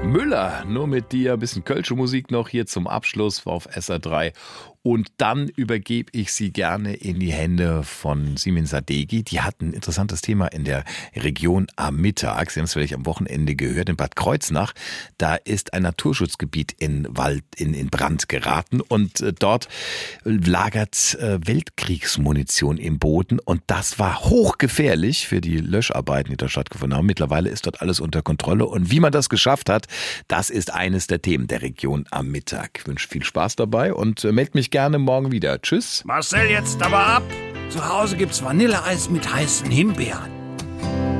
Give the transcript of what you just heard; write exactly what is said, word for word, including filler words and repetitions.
Müller, nur mit dir. Ein bisschen kölsche Musik noch hier zum Abschluss auf S R drei. Und dann übergebe ich sie gerne in die Hände von Simin Sadeghi. Die hat ein interessantes Thema in der Region am Mittag. Sie haben es vielleicht am Wochenende gehört. In Bad Kreuznach, da ist ein Naturschutzgebiet in Wald in, in Brand geraten. Und äh, dort lagert äh, Weltkriegsmunition im Boden. Und das war hochgefährlich für die Löscharbeiten, die da stattgefunden haben. Mittlerweile ist dort alles unter Kontrolle. Und wie man das geschafft hat, das ist eines der Themen der Region am Mittag. Ich wünsche viel Spaß dabei und äh, melde mich gerne morgen wieder. Tschüss. Marcel, jetzt aber ab. Zu Hause gibt's Vanilleeis mit heißen Himbeeren.